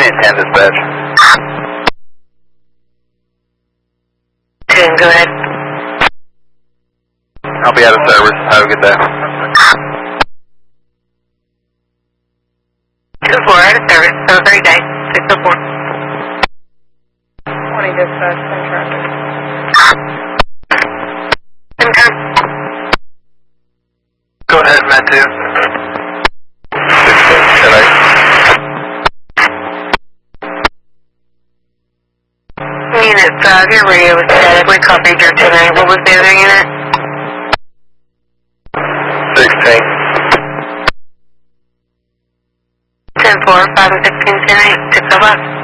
10 dispatch. 10, go ahead. I'll be out of service. Have a good day. 2-4, out of service. Have a great day. 604. 20 dispatch, 10 traffic. Go ahead, Matt 2. 16, 10-8. Unit 5, your radio was static. We copied your 10-8. What was the other unit? 16. 10-4, 5 and 16, 10-8. 605.